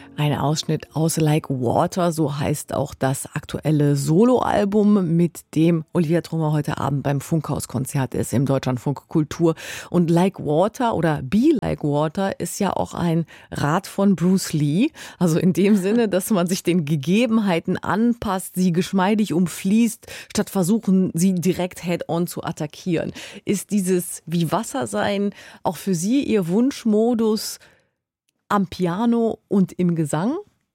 Ein Ausschnitt aus Like Water, so heißt auch das aktuelle Soloalbum, mit dem Olivia Trummer heute Abend beim Funkhauskonzert ist im Deutschlandfunk Kultur. Und Like Water oder Be Like Water ist ja auch ein Rat von Bruce Lee. Also in dem Sinne, dass man sich den Gegebenheiten anpasst, sie geschmeidig umfließt, statt versuchen, sie direkt head-on zu attackieren. Ist dieses wie Wasser sein auch für Sie Ihr Wunschmodus am Piano und im Gesang?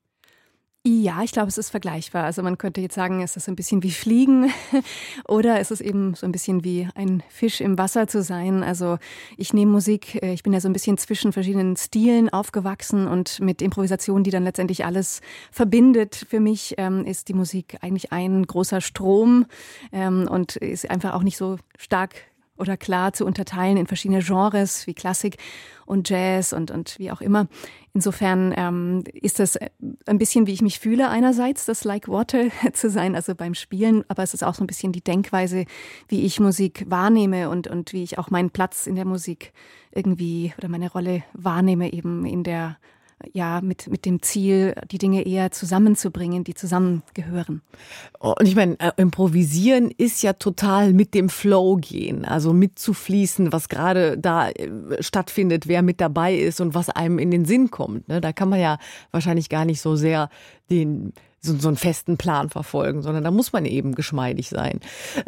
Ja, ich glaube, es ist vergleichbar. Also man könnte jetzt sagen, es ist ein bisschen wie Fliegen oder es ist eben so ein bisschen wie ein Fisch im Wasser zu sein. Also ich nehme Musik, ich bin ja so ein bisschen zwischen verschiedenen Stilen aufgewachsen und mit Improvisation, die dann letztendlich alles verbindet. Für mich ist die Musik eigentlich ein großer Strom und ist einfach auch nicht so stark oder klar zu unterteilen in verschiedene Genres wie Klassik und Jazz und wie auch immer. Insofern ist das ein bisschen, wie ich mich fühle einerseits, das Like Water zu sein, also beim Spielen, aber es ist auch so ein bisschen die Denkweise, wie ich Musik wahrnehme und wie ich auch meinen Platz in der Musik irgendwie oder meine Rolle wahrnehme, eben in der mit dem Ziel, die Dinge eher zusammenzubringen, die zusammengehören. Und ich meine, improvisieren ist ja total mit dem Flow gehen, also mitzufließen, was gerade da stattfindet, wer mit dabei ist und was einem in den Sinn kommt. Da kann man ja wahrscheinlich gar nicht so sehr so einen festen Plan verfolgen, sondern da muss man eben geschmeidig sein.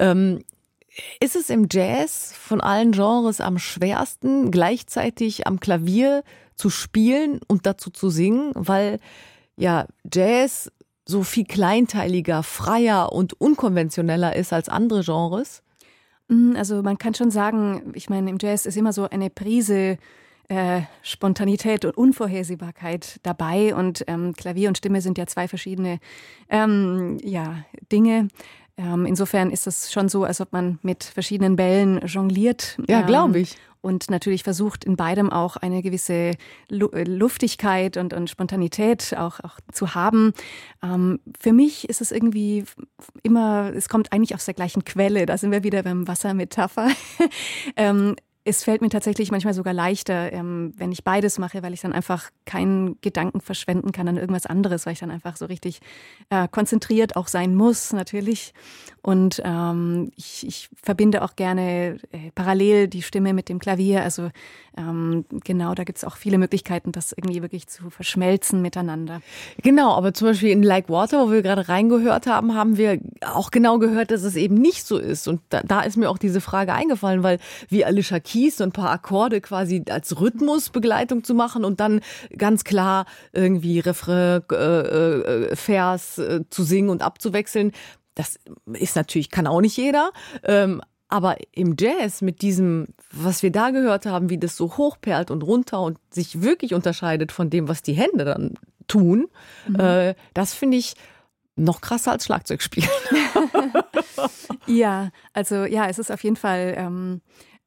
Ist es im Jazz von allen Genres am schwersten, gleichzeitig am Klavier zu spielen und dazu zu singen, weil ja Jazz so viel kleinteiliger, freier und unkonventioneller ist als andere Genres? Also man kann schon sagen, ich meine, im Jazz ist immer so eine Prise Spontanität und Unvorhersehbarkeit dabei und Klavier und Stimme sind ja zwei verschiedene Dinge. Insofern ist es schon so, als ob man mit verschiedenen Bällen jongliert. Ja, glaube ich. Und natürlich versucht in beidem auch eine gewisse Luftigkeit und Spontanität auch zu haben. Für mich ist es irgendwie immer, es kommt eigentlich aus der gleichen Quelle. Da sind wir wieder beim Wassermetapher. Es fällt mir tatsächlich manchmal sogar leichter, wenn ich beides mache, weil ich dann einfach keinen Gedanken verschwenden kann an irgendwas anderes, weil ich dann einfach so richtig konzentriert auch sein muss, natürlich. Und ich verbinde auch gerne parallel die Stimme mit dem Klavier. Also genau, da gibt es auch viele Möglichkeiten, das irgendwie wirklich zu verschmelzen miteinander. Genau, aber zum Beispiel in Like Water, wo wir gerade reingehört haben, haben wir auch genau gehört, dass es eben nicht so ist. Und da ist mir auch diese Frage eingefallen, weil wie Alicia Keys so ein paar Akkorde quasi als Rhythmusbegleitung zu machen und dann ganz klar irgendwie Refrain, Vers zu singen und abzuwechseln. Das ist natürlich, kann auch nicht jeder. Aber im Jazz mit diesem, was wir da gehört haben, wie das so hochperlt und runter und sich wirklich unterscheidet von dem, was die Hände dann tun, das finde ich noch krasser als Schlagzeugspielen. Ja, also ja, es ist auf jeden Fall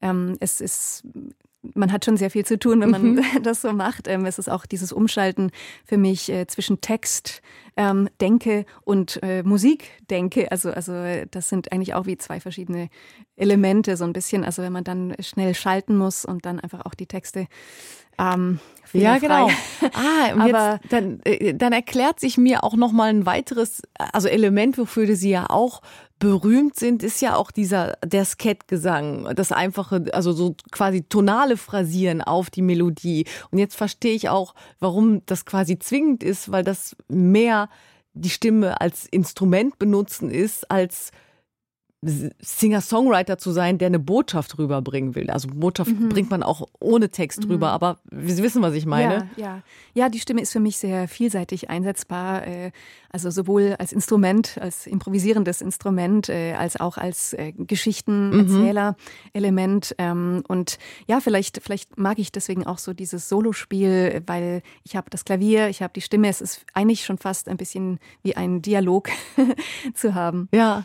man hat schon sehr viel zu tun, wenn man das so macht. Es ist auch dieses Umschalten für mich zwischen Text, Denke und Musik denke. Also das sind eigentlich auch wie zwei verschiedene Elemente so ein bisschen. Also wenn man dann schnell schalten muss und dann einfach auch die Texte ja, genau. Aber dann erklärt sich mir auch noch mal ein weiteres, also Element, wofür Sie ja auch berühmt sind, ist ja auch der Skat-Gesang, das einfache, also so quasi tonale Phrasieren auf die Melodie. Und jetzt verstehe ich auch, warum das quasi zwingend ist, weil das mehr die Stimme als Instrument benutzen ist, als Singer-Songwriter zu sein, der eine Botschaft rüberbringen will. Also Botschaft bringt man auch ohne Text rüber, aber Sie wissen, was ich meine. Ja, die Stimme ist für mich sehr vielseitig einsetzbar, also sowohl als Instrument, als improvisierendes Instrument, als auch als Geschichtenerzähler-Element. Und ja, vielleicht mag ich deswegen auch so dieses Solospiel, weil ich habe das Klavier, ich habe die Stimme. Es ist eigentlich schon fast ein bisschen wie ein Dialog zu haben. Ja,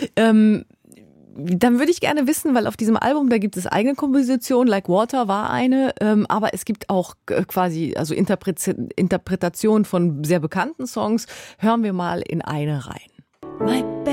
dann würde ich gerne wissen, weil auf diesem Album, da gibt es eigene Kompositionen, Like Water war eine, aber es gibt auch quasi also Interpretationen von sehr bekannten Songs. Hören wir mal in eine rein.